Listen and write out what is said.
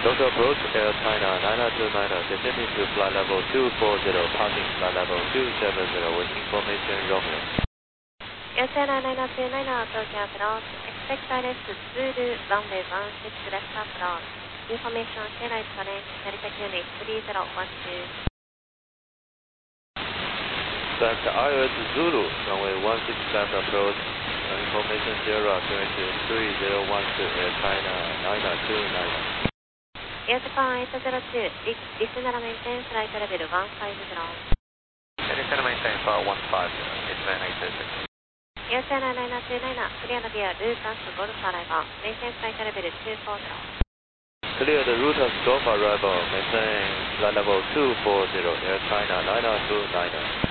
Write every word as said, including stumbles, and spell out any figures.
Total approach, Air China nine two nine, descending to flight level two four zero, passing flight level two seven zero with information Romeo. Air China nine two nine, Tokyo approach, expect I L S Zulu, runway one six left approach, information share right current, Delta unit three zero one two. Select I L S Zulu, runway one six left approach, information share right current three zero one two, Air China nine two nine. Air Japan eight zero two, listener maintain flight level one five zero. Listener maintain flight one five zero, listener eight zero six. Air China nine two nine, clear the via Lucas Golf arrival, maintain flight level two four zero. Clear the Lucas Golf arrival, maintain flight level two four zero, Air China nine two nine.